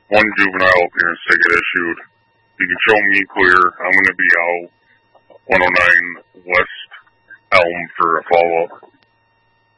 one juvenile appearance ticket issued. You can show me clear. I'm going to be out 109 West Elm for a follow-up.